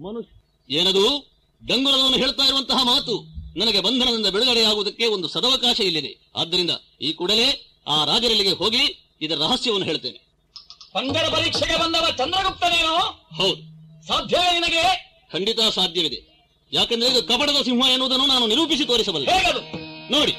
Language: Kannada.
ಏನದು ಡಂಗುರದವನು ಹೇಳ್ತಾ ಇರುವಂತಹ ಮಾತು? ನನಗೆ ಬಂಧನದಿಂದ ಬಿಡುಗಡೆಯಾಗುವುದಕ್ಕೆ ಒಂದು ಸದವಕಾಶ ಇಲ್ಲಿದೆ. ಆದ್ದರಿಂದ ಈ ಕೂಡಲೇ ಆ ರಾಜರಲ್ಲಿಗೆ ಹೋಗಿ ಇದರ ರಹಸ್ಯವನ್ನು ಹೇಳ್ತೇನೆ. ಪಂಗಡ ಪರೀಕ್ಷೆಗೆ ಬಂದವ ಚಂದ್ರಗುಪ್ತನೇನೋ? ಹೌದು. ಸಾಧ್ಯವೇ ನಿನಗೆ? ಖಂಡಿತ ಸಾಧ್ಯವಿದೆ. ಯಾಕೆಂದ್ರೆ ಇದು ಕಪಟದ ಸಿಂಹ ಎನ್ನುವುದನ್ನು ನಾನು ನಿರೂಪಿಸಿ ತೋರಿಸಬಲ್ಲೆ. ಹೇಗದು? ನೋಡಿ,